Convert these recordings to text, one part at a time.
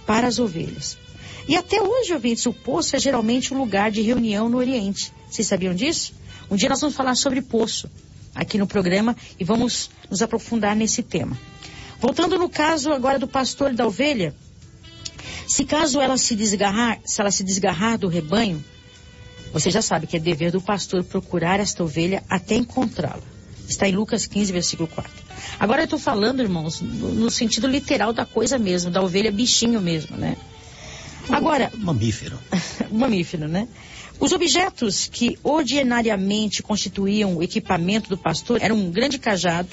para as ovelhas. E até hoje, ouvintes, o poço é geralmente um lugar de reunião no Oriente. Vocês sabiam disso? Um dia nós vamos falar sobre poço aqui no programa e vamos nos aprofundar nesse tema. Voltando no caso agora do pastor e da ovelha, se ela se desgarrar do rebanho, você já sabe que é dever do pastor procurar esta ovelha até encontrá-la. Está em Lucas 15, versículo 4. Agora eu estou falando, irmãos, no sentido literal da coisa mesmo, da ovelha bichinho mesmo, né? Agora... Mamífero. Mamífero, né? Os objetos que ordinariamente constituíam o equipamento do pastor eram um grande cajado,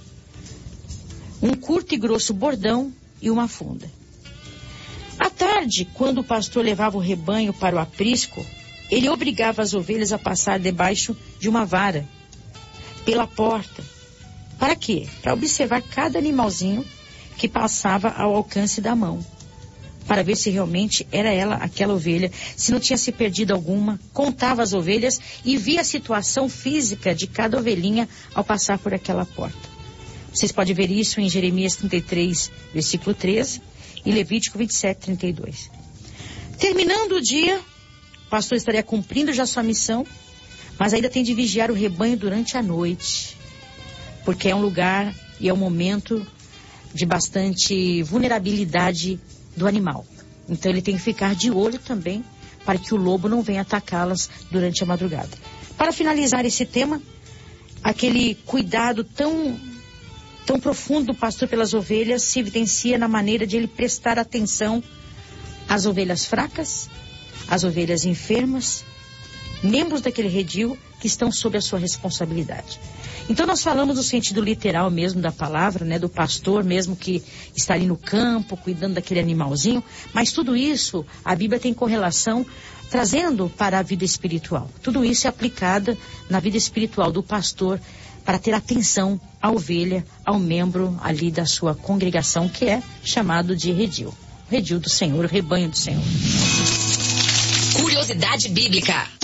um curto e grosso bordão e uma funda. À tarde, quando o pastor levava o rebanho para o aprisco, ele obrigava as ovelhas a passar debaixo de uma vara, pela porta. Para quê? Para observar cada animalzinho que passava ao alcance da mão, para ver se realmente era ela, aquela ovelha, se não tinha se perdido alguma, contava as ovelhas e via a situação física de cada ovelhinha ao passar por aquela porta. Vocês podem ver isso em Jeremias 33, versículo 13 e Levítico 27, 32. Terminando o dia, o pastor estaria cumprindo já sua missão, mas ainda tem de vigiar o rebanho durante a noite, porque é um lugar e é um momento de bastante vulnerabilidade do animal. Então ele tem que ficar de olho também para que o lobo não venha atacá-las durante a madrugada. Para finalizar esse tema, aquele cuidado tão profundo do pastor pelas ovelhas se evidencia na maneira de ele prestar atenção às ovelhas fracas, às ovelhas enfermas, membros daquele redil que estão sob a sua responsabilidade. Então nós falamos no sentido literal mesmo da palavra, né, do pastor mesmo que está ali no campo, cuidando daquele animalzinho, mas tudo isso, a Bíblia tem correlação, trazendo para a vida espiritual. Tudo isso é aplicado na vida espiritual do pastor, para ter atenção à ovelha, ao membro ali da sua congregação, que é chamado de redil. Redil do Senhor, o rebanho do Senhor. Curiosidade bíblica.